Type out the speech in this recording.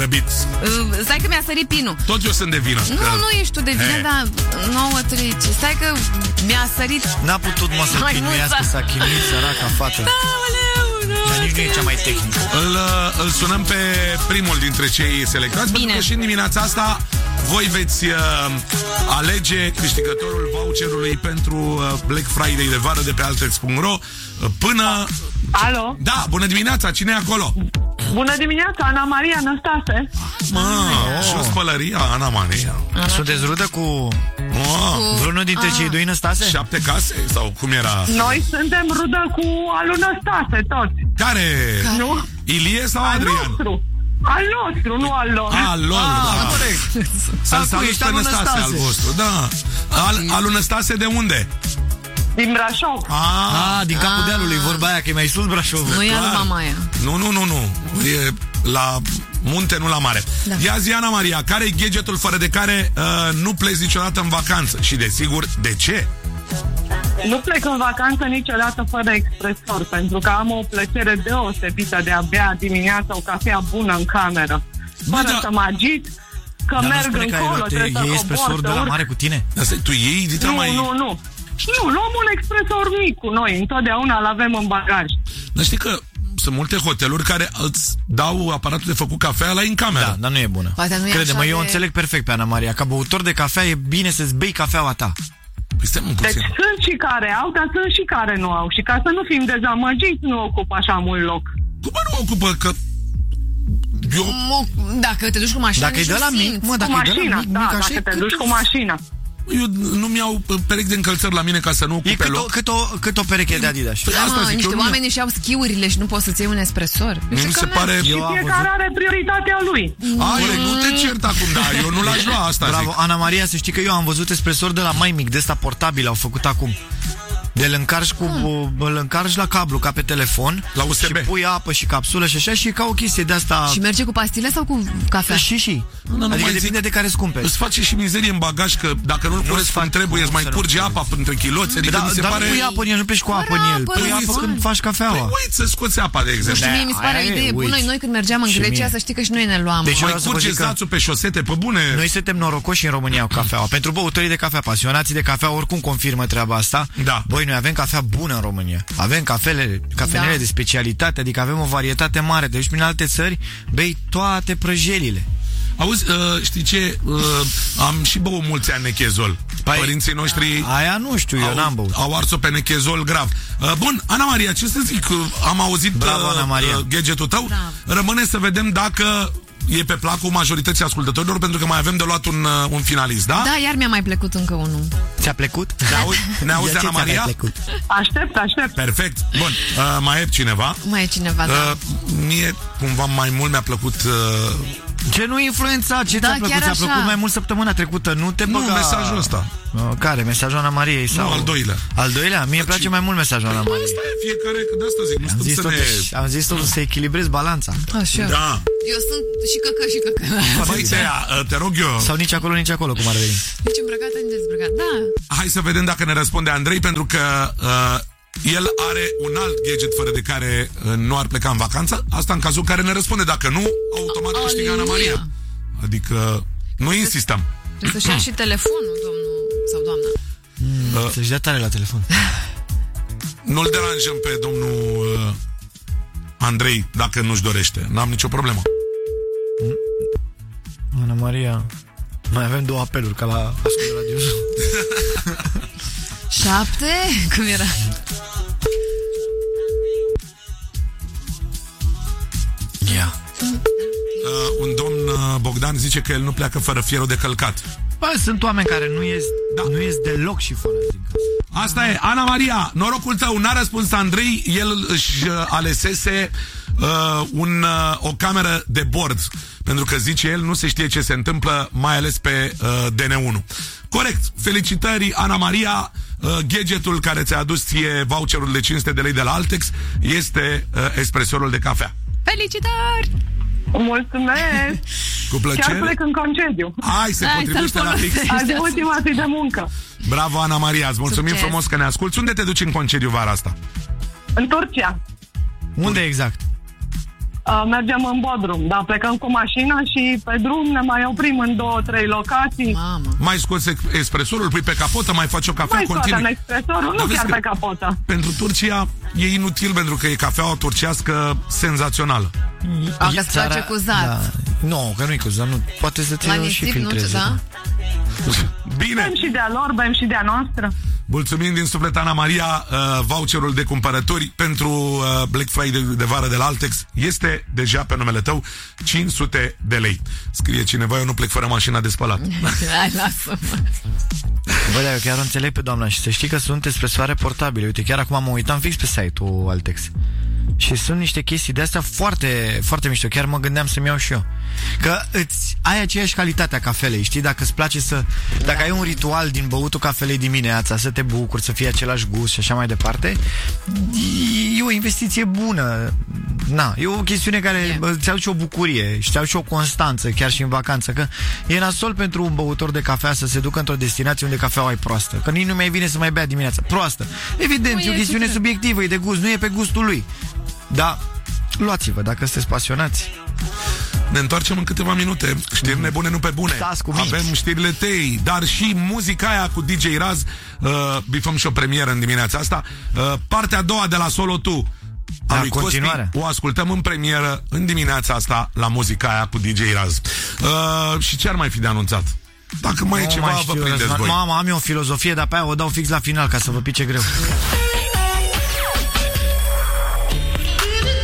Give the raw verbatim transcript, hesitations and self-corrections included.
grăbit. Uh, stai că mi-a sărit pinul. Tot eu sunt de vină. Nu, că... nu ești tu de vină, He. dar nouă trece. Stai că mi-a sărit. N-a putut, mă, să chinuiască, s-a chinuit, săraca fată. Dar nici nu e cea mai tehnică. Îl, îl sunăm pe primul dintre cei selectați. Bine. Pentru că și în dimineața asta voi veți uh, alege câștigătorul voucherului pentru uh, Black Friday de vară de pe altex punct ro uh, până... Alo? Da, bună dimineața, cine e acolo? Bună dimineața, Ana Maria Năstase. Mă, oh. și o spălăria, Ana Maria. Sunteți rudă cu Oh. vreunul dintre cei doi Năstase? Șapte case? Sau cum era? Noi suntem rudă cu alu Năstase, toți. Care? Nu? Ilie sau Al Adrian? nostru. Al nostru, nu al lor. Al lor, Ah, da. corect. Să-l Acum salut ești pe al lui Năstase, Năstase. al vostru, da. Al, al Năstase de unde? Din Brașov. Ah, Ah, din capul Ah. dealului, vorba aia, că e mai sus Brașov. Nu e clar. al mamaia. Nu, nu, nu, nu. E la munte, nu la mare. Da. Ia zi, Ana Maria, care e gadgetul fără de care uh, nu pleci niciodată în vacanță? Și desigur, de ce? Nu plec în vacanță niciodată fără expresor, pentru că am o plăcere deosebită de a bea dimineața o cafea bună în cameră. Bă, Fără da. să mă agit, că Dar nu merg spune că ai încolo, luat, trebuie să iei cobor, espresor de să la urc. mare cu tine? Asta, tu iei, dita Nu, mai... nu, nu. Nu, luăm un expresor mic cu noi, întotdeauna îl avem în bagaj. Dar știi că sunt multe hoteluri care îți dau aparatul de făcut cafea la în cameră. Da, dar nu e bună. Poate nu e Crede-mă, așa eu de- înțeleg perfect pe Ana Maria. Ca băutor de cafea e bine să-ți bei cafeaua ta. Păi stai un Deci puțin. sunt și care au, dar sunt și care nu au. Și ca să nu fim dezamăgiți, nu ocupă așa mult loc. Cum mă nu ocupă că... Eu... Mu- Dacă te duci cu mașina, Dacă e nici de nu la mic, simți. mă, Cu dacă e de la mașina, mic, da, mic, așa dacă e te cât duci o- cu mașina. Eu nu-mi iau perechi de încălțări la mine ca să nu E ocupe cât o, loc. cât, o, cât o pereche de Adidas. Păi Da, asta mă, zic, niște eu nu oameni își iau schiurile și nu poți să-ți iei un espresor. Mi Știi se că pare... Și Eu am fiecare văzut- are prioritatea lui. Ai, nu te cert acum, da, eu nu l-aș lua asta, Bravo, zic. Ana Maria, să știi că eu am văzut espresor de la mai mic, de ăsta portabil, au făcut acum. De îl încarci cu îl încarci la cablu ca pe telefon, La U S B. și pui apă și capsulă și așa și e ca o chestie de asta. Și merge cu pastile sau cu cafea? și și. Nu, nu Adică mai depinde zic. de care îți cumperi. Îți face și mizerie în bagaj, că dacă nu-l curezi cum fac trebuie, îți cum mai să nu curge curezi. apa între chiloți, adică Da, mi se dar pare... nu pui apă în el, nu pleci cu apă Fără în el. apă, Pui nu, apă fără. când faci Păi cafeaua. uiți să scoți apa, de exemplu. Și mie mi se pare o aia e, idee bună. uiți. Noi când mergeam în Și Grecia, mie. să știi că și noi ne luam. Deci Mai vreau să vă curge zic că zațul pe șosete, pe bune. noi suntem norocoși în România cu cafeaua. Pentru băutorii de cafea, pasionații de cafea, oricum confirmă treaba asta. Da. Băi, noi avem cafea bună în România. Avem cafele, cafenele Da. de specialitate, adică avem o varietate mare. Deci prin alte țări bei toate prăjelile. Auzi, uh, știi ce? Uh, am și băut mulți ani nechezol. Păi, Părinții noștri Aia nu știu, eu au, n-am băut. au ars-o pe nechezol grav. Uh, bun, Ana Maria, ce să zic? Uh, Am auzit Bravo, Ana Maria. uh, gadgetul tău. Bravo. Rămâne să vedem dacă e pe placul majorității ascultătorilor, pentru că mai avem de luat un, uh, un finalist, da? Da, iar mi-a mai plecut încă unul. Ți-a plecut? Ne, auzi, ne auzi, Ia ce Ana ți-a mai Maria? plecut? Aștept, aștept. Perfect. Bun, uh, mai e cineva? Mai e cineva, da. Uh, mie, cumva, mai mult mi-a plăcut... Uh, Ce nu influența? Ce Da, ți-a plăcut? chiar Ți-a așa. plăcut mai mult săptămâna trecută? Nu te nu, băga... mesajul ăsta. Uh, Care? Mesajul Ana Mariei? Sau... Nu, al doilea. Al doilea? Mie îmi place mai mult mesajul Ana Mariei. Asta e fiecare, că de asta zic, nu Am zis, stăm să totuși, ne... am zis totuși să echilibrezi balanța. Așa. Da. Eu sunt și căcă și căcă. Băi, Tea, te rog eu, Sau nici acolo, nici acolo, cum ar veni. Nici îmbrăcată, nici dezbrăcată. Da. hai să vedem dacă ne răspunde Andrei, pentru că uh, el are un alt gadget fără de care uh, nu ar pleca în vacanță. Asta în cazul în care ne răspunde. Dacă nu, automat câștigă Ana Aleluia. Maria. Adică nu insistăm. Trebuie să-și ia și telefonul, domnul sau doamna. Mm, să-și dea tare la telefon. Nu-l deranjăm pe domnul uh, Andrei dacă nu-și dorește. N-am nicio problemă. Ana Maria, mai avem două apeluri ca la Ascult Radio. Șapte? Cum era? Ia. Uh, un domn uh, Bogdan zice că el nu pleacă fără fierul de călcat. Bă, sunt oameni care nu ies, Da. nu ies deloc și fără din casă. Asta e, Ana Maria, norocul tău, n-a răspuns Andrei, el își uh, alesese uh, un, uh, o cameră de bord, pentru că zice el, nu se știe ce se întâmplă, mai ales pe uh, D N unu. Corect, felicitări, Ana Maria, uh, gadgetul care ți-a adus ție voucherul de cinci sute de lei de la Altex este uh, espresorul de cafea. Felicitări! Mulțumesc! Cu Chiar plăcere. plec în concediu. Hai, se Hai, potrivește să-l la fix. folosești. Azi e ultima zi de muncă. Bravo, Ana Maria, îți mulțumim Succes. frumos că ne asculti. Unde te duci în concediu vara asta? În Turcia. Unde exact? uh, mergem în Bodrum. Dar plecăm cu mașina și pe drum ne mai oprim în două, trei locații. Mamă. Mai scoți expresorul, pui pe capotă, mai faci o cafea Mai continuu. scoatem expresorul, nu chiar pe capotă. Pentru Turcia e inutil pentru că e cafeaua turcească senzaționă. A, că îți place cu zat. Da. Nu, că nu-i cu zat, nu. Poate să-ți La și nisip, filtreze. nu, da? Bine. Bem și de-a lor, bem și de-a noastră. Mulțumim din suflet, Ana Maria. uh, Voucherul de cumpărături pentru uh, Black Friday de vară de la Altex este deja pe numele tău, cinci sute de lei. Scrie cineva, eu nu plec fără mașina de spălat. Hai, lasă-mă. Bă, dar eu chiar o înțeleg pe doamna și să știi că sunt espresoare portabile. Uite, chiar acum mă uitam fix pe site-ul Altex. Și sunt niște chestii de astea foarte, foarte mișto. Chiar mă gândeam să-mi iau și eu. Că îți ai aceeași calitate a cafelei, știi? Dacă îți place să... Dacă ai un ritual din băutul cafelei dimineața, să te bucuri, să fie același gust și așa mai departe, e o investiție bună. Na, e o chestiune care îți aduce o bucurie și îți aduce o constanță, chiar și în vacanță. Că e nasol pentru un băutor de cafea să se ducă într-o destinație unde cafeaua e proastă. Că nici nu mai vine să mai bea dimineața. Proastă. Evident, e o chestiune subiectivă, e de gust, nu e pe gustul lui. Da, luați-vă dacă sunteți pasionați. Ne întoarcem în câteva minute. Știri nebune, nu pe bune. Stați cu Avem minți. știrile tăi, dar și muzica aia cu D J Raz. uh, Bifăm și o premieră în dimineața asta. uh, Partea a doua de la Solo Tu a Da, lui Costi, continuare. o ascultăm în premieră în dimineața asta la muzica aia cu D J Raz. uh, Și ce ar mai fi de anunțat? Dacă mai Nu e ceva, mai vă știu, prindeți Răzvan. voi. Mama, am eu o filozofie, dar pe aia o dau fix la final ca să vă pice greu.